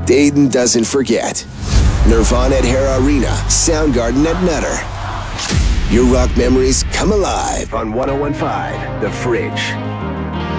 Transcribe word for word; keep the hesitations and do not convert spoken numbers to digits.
Dayton doesn't forget. Nirvana at Hara Arena, Soundgarden at Nutter. Your rock memories come alive on one oh one point five The Fridge.